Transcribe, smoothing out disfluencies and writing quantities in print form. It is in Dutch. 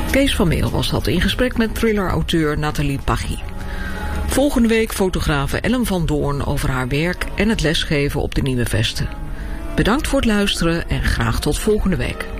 Kees van Meel was dat in gesprek met thriller-auteur Nathalie Paggi. Volgende week fotografe Ellen van Doorn over haar werk en het lesgeven op de Nieuwe Vesten. Bedankt voor het luisteren en graag tot volgende week.